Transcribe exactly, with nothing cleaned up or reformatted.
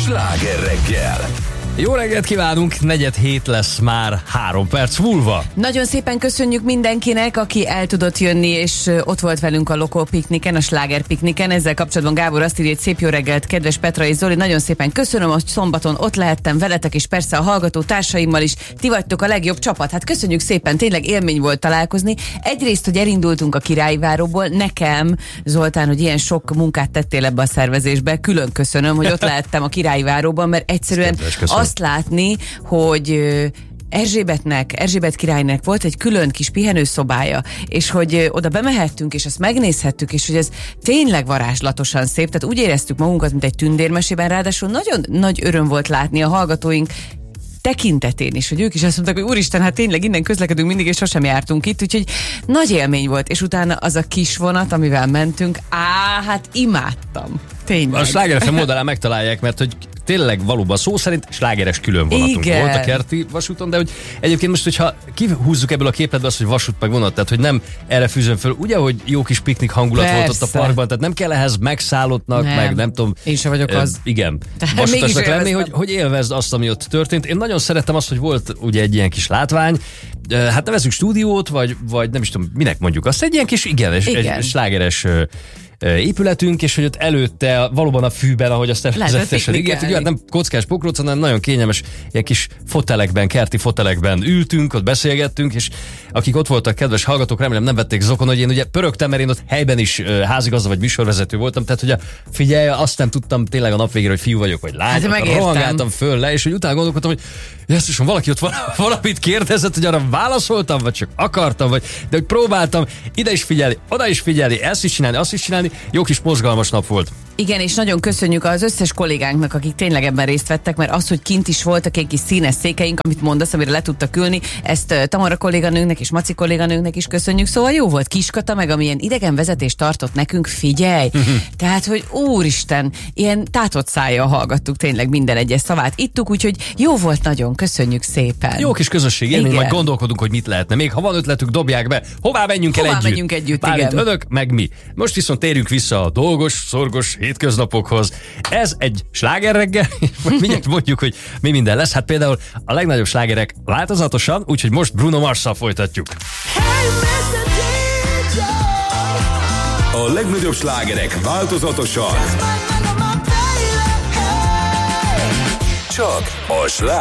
Sláger reggel. Jó reggelt kívánunk, negyed hét lesz már három perc múlva. Nagyon szépen köszönjük mindenkinek, aki el tudott jönni, és ott volt velünk a Lokó pikniken, a Sláger pikniken. Ezzel kapcsolatban Gábor azt írja, hogy szép jó reggelt, kedves Petra és Zoli, nagyon szépen köszönöm, hogy szombaton ott lehettem veletek, és persze a hallgató társaimmal is. Ti vagytok a legjobb csapat. Hát köszönjük szépen, tényleg élmény volt találkozni. Egyrészt, hogy elindultunk a Királyváróból, nekem, Zoltán, hogy ilyen sok munkát tettél ebbe a szervezésbe, külön köszönöm, hogy ott lehettem a Királyváróban, mert egyszerűen azt látni, hogy Erzsébetnek, Erzsébet királynak volt egy külön kis pihenőszobája, és hogy oda bemehettünk, és ezt megnézhettük, és hogy ez tényleg varázslatosan szép, tehát úgy éreztük magunkat, mint egy tündérmesében, ráadásul nagyon nagy öröm volt látni a hallgatóink tekintetén is, hogy ők is azt mondták, hogy úristen, hát tényleg innen közlekedünk mindig, és sosem jártunk itt, úgyhogy nagy élmény volt, és utána az a kis vonat, amivel mentünk, á, hát imádtam. Tényleg. A Sláger ef em oldalán megtalálják, mert hogy tényleg valóban szó szerint slágeres külön vonatunk Igen. volt a kerti vasúton, de hogy egyébként most, hogyha kihúzzuk ebből a képletbe azt, hogy vasút meg vonat, tehát hogy nem erre fűzöm föl, ugye, hogy jó kis piknik hangulat Persze. volt ott a parkban, tehát nem kell ehhez megszállottnak, nem. meg nem tudom. Én sem vagyok ö, az. Igen. Tehát Vasutasnak mégis lenni, hogy, élveztem. hogy élvezd azt, ami ott történt. Én nagyon szerettem azt, hogy volt ugye egy ilyen kis látvány, hát nevezzük stúdiót, vagy, vagy nem is tudom, minek mondjuk azt, egy ilyen kis, igen, Igen. egy slágeres épületünk, és hogy ott előtte valóban a fűben, ahogy azt természetesen ígért, hogy nem kockás pokróc, hanem nagyon kényelmes ilyen kis fotelekben, kerti fotelekben ültünk, ott beszélgettünk, és akik ott voltak, kedves hallgatók, remélem nem vették zokon, hogy én ugye pörögtem, mert én ott helyben is házigazda vagy műsorvezető voltam, tehát hogy figyelj, azt nem tudtam tényleg a nap végére, hogy fiú vagyok, vagy lány, Hát, rohangáltam föl le, és hogy utána gondolkodtam, hogy jesszusom, valaki ott valamit kérdezett, hogy arra válaszoltam, vagy csak akartam, vagy, de hogy próbáltam ide is figyelni, oda is figyelni, ezt is csinálni, azt is csinálni, jó kis mozgalmas nap volt. Igen, és nagyon köszönjük az összes kollégánknak, akik tényleg ebben részt vettek, mert az, hogy kint is voltak egy kis színes székeink, amit mondasz, amire le tudtak ülni, ezt uh, Tamara kolléganőnknek és Maci kolléganőnknek is köszönjük, szóval jó volt. Kiskata meg, amilyen idegen vezetést tartott nekünk, figyelj! Tehát, hogy úristen, ilyen tátott szájjal hallgattuk tényleg minden egyes szavát, ittuk, úgyhogy jó volt nagyon, köszönjük szépen. Jó kis közösség élmény, Igen. majd gondolkodunk, hogy mit lehetne. Még ha van ötletük, dobják be. Hová menjünk el Hová együtt? menjünk együtt, Bármint igen. önök, meg mi. Most viszont térjünk vissza a dolgos, szorgos hétköznapokhoz. Ez egy sláger reggel, majd mindjárt mondjuk, hogy mi minden lesz. Hát például a legnagyobb slágerek változatosan, úgyhogy most Bruno Marsszal folytatjuk. A legnagyobb slágerek változatosan. Csak a Sláger